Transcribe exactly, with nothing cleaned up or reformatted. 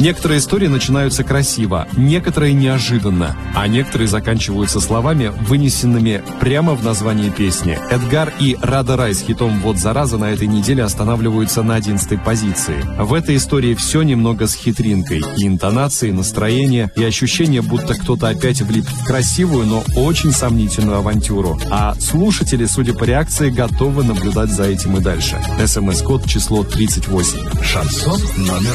Некоторые истории начинаются красиво, некоторые неожиданно, а некоторые заканчиваются словами, вынесенными прямо в название песни. Эдгар и Рада Рай с хитом «Вот зараза» на этой неделе останавливаются на одиннадцатой позиции. В этой истории все немного с хитринкой. И интонации, настроение, и ощущение, будто кто-то опять влип в красивую, но очень сомнительную авантюру. А слушатели, судя по реакции, готовы наблюдать за этим и дальше. СМС-код число тридцать восемь. Шансон номер